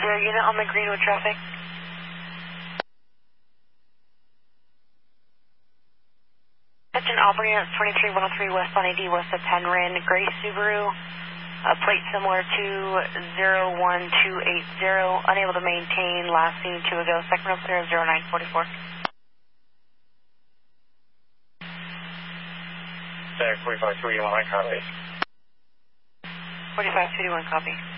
unit on the Greenwood traffic. Attention Aubrey, 23103 westbound AD west of Penryn, gray Subaru, plate similar to 01280, unable to maintain, last seen 2 ago, Sacramento Clear 0944. Stack 4531, I copy. 4521, copy.